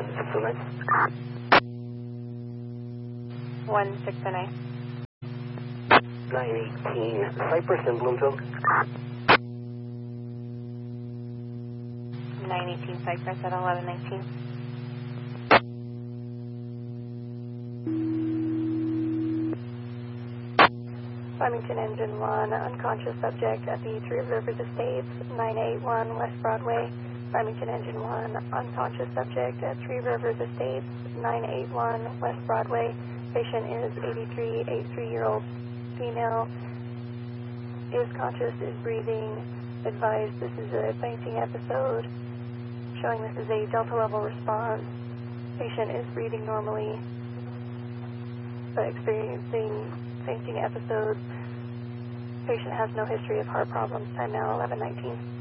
1609. 1609. 918 Cypress in Bloomfield. 918 Cypress at 1119. Farmington Engine 1, unconscious subject at the Three Rivers Estates, 981 West Broadway. Farmington Engine 1, unconscious subject at Three Rivers Estates, 981 West Broadway. Patient is 83-year-old female, is conscious, is breathing. Advised this is a fainting episode, showing this is a Delta level response. Patient is breathing normally, but experiencing fainting episodes. Patient has no history of heart problems. Time now 11:19.